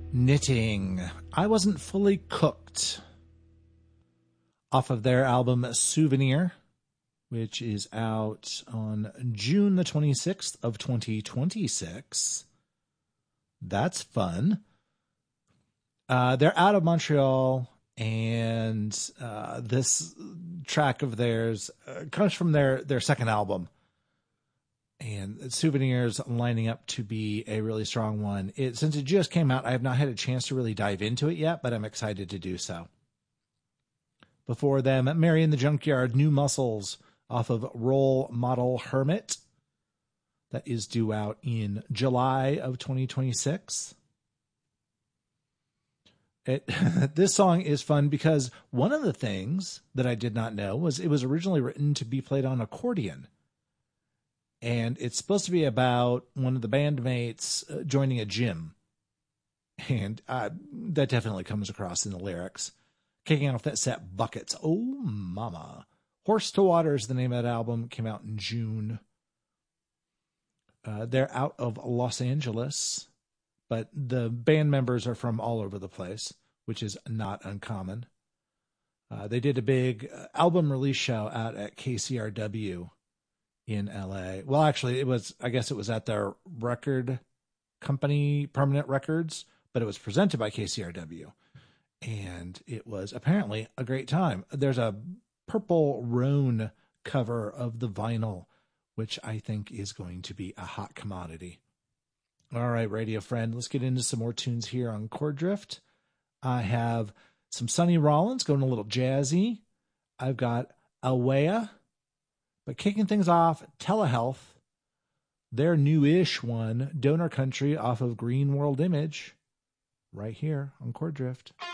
Knitting. I Wasn't Fully Cooked. Off of their album Souvenir, which is out on June the 26th of 2026. That's fun. They're out of Montreal, and this track of theirs comes from their second album. And Souvenirs lining up to be a really strong one. Since it just came out, I have not had a chance to really dive into it yet, but I'm excited to do so. Before them, Mary in the Junkyard, New Muscles, off of Role Model Hermit. That is due out in July of 2026. This song is fun because one of the things that I did not know was it was originally written to be played on accordion. And it's supposed to be about one of the bandmates joining a gym. And that definitely comes across in the lyrics. Kicking off that set, Buckets. Oh, mama. Horse to Water is the name of that album. Came out in June. They're out of Los Angeles. But the band members are from all over the place, which is not uncommon. They did a big album release show out at KCRW in LA. Well, actually, I guess it was at their record company, Permanent Records, but it was presented by KCRW. And it was apparently a great time. There's a Purple Roan cover of the vinyl, which I think is going to be a hot commodity. All right, radio friend, let's get into some more tunes here on Chord Drift. I have some Sonny Rollins going a little jazzy. I've got Awea. But kicking things off, Telehealth, their new-ish one, Donor Country off of Green World Image, right here on Chord Drift.